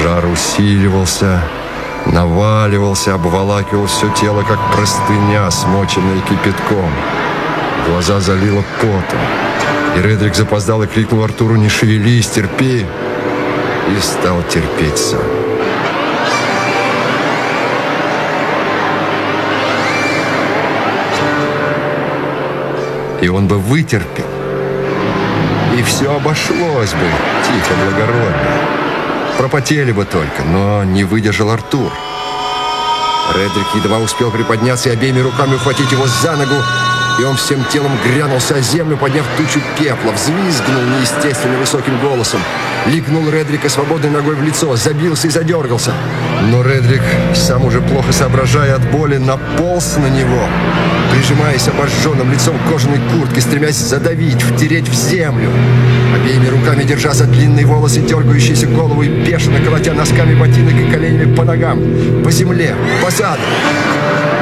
Жар усиливался, наваливался, обволакивал все тело, как простыня, смоченная кипятком. Глаза залило потом. И Редрик запоздал и крикнул Артуру: «Не шевелись, терпи!» И стал терпеть сам. И он бы вытерпел, и все обошлось бы тихо, благородно. Пропотели бы только, но не выдержал Артур. Редрик едва успел приподняться и обеими руками ухватить его за ногу, и он всем телом грянулся о землю, подняв тучу пепла, взвизгнул неестественно высоким голосом, легнул Редрика свободной ногой в лицо, забился и задергался. Но Редрик, сам уже плохо соображая от боли, наполз на него, прижимаясь обожженным лицом к кожаной куртке, стремясь задавить, втереть в землю, обеими руками держа за длинные волосы дергающуюся голову и бешено колотя носками ботинок и коленями по ногам, по земле, по саду.